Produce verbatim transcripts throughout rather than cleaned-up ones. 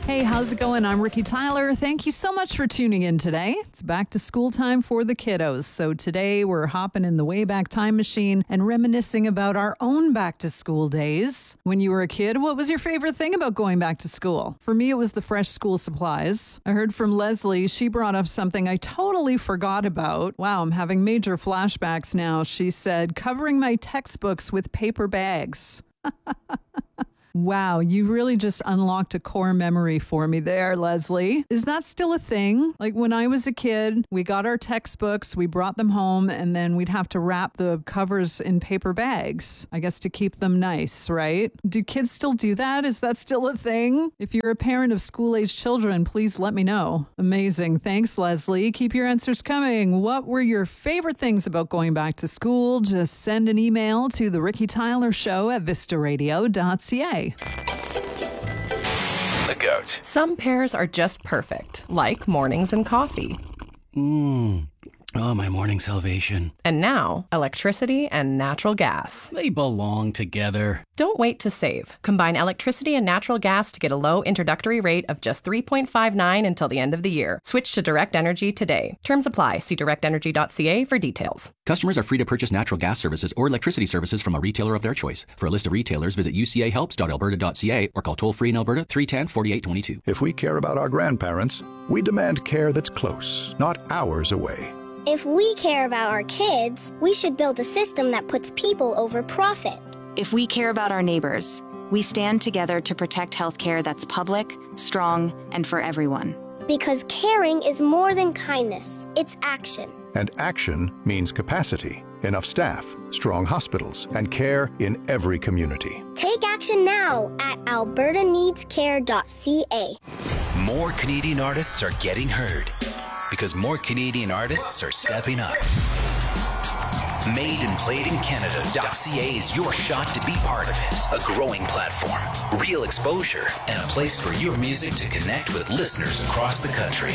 Hey, how's it going? I'm Ricky Tyler. Thank you so much for tuning in today. It's back to school time for the kiddos. So today we're hopping in the Wayback Time Machine and reminiscing about our own back to school days. When you were a kid, what was your favorite thing about going back to school? For me, it was the fresh school supplies. I heard from Leslie. She brought up something I totally forgot about. Wow, I'm having major flashbacks now. She said, covering my textbooks with paper bags. Wow, you really just unlocked a core memory for me there, Leslie. Is that still a thing? Like when I was a kid, we got our textbooks, we brought them home, and then we'd have to wrap the covers in paper bags, I guess to keep them nice, right? Do kids still do that? Is that still a thing? If you're a parent of school-aged children, please let me know. Amazing. Thanks, Leslie. Keep your answers coming. What were your favorite things about going back to school? Just send an email to the Ricky Tyler Show at vista radio dot c a. The GOAT. Some pairs are just perfect, like mornings and coffee. Mmm. Oh, my morning salvation. And now, electricity and natural gas. They belong together. Don't wait to save. Combine electricity and natural gas to get a low introductory rate of just three point five nine until the end of the year. Switch to Direct Energy today. Terms apply. See direct energy dot c a for details. Customers are free to purchase natural gas services or electricity services from a retailer of their choice. For a list of retailers, visit u c a helps dot alberta dot c a or call toll-free in Alberta three one zero, four eight two two. If we care about our grandparents, we demand care that's close, not hours away. If we care about our kids, we should build a system that puts people over profit. If we care about our neighbors, we stand together to protect healthcare that's public, strong, and for everyone. Because caring is more than kindness, it's action. And action means capacity, enough staff, strong hospitals, and care in every community. Take action now at alberta needs care dot c a. More Canadian artists are getting heard because more Canadian artists are stepping up. Made and Played in Canada dot c a is your shot to be part of it. A growing platform, real exposure, and a place for your music to connect with listeners across the country.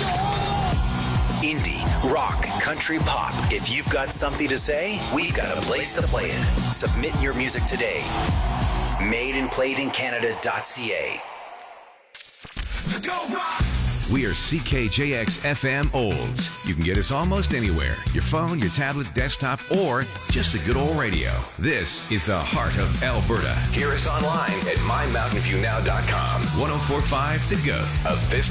Indie, rock, country, pop. If you've got something to say, we've got a place to play it. Submit your music today. Made and Played in Canada dot c a. Go rock! We are C K J X F M Olds. You can get us almost anywhere. Your phone, your tablet, desktop, or just the good old radio. This is the heart of Alberta. Hear us online at my mountain view now dot com. ten forty-five The GOAT. A Vista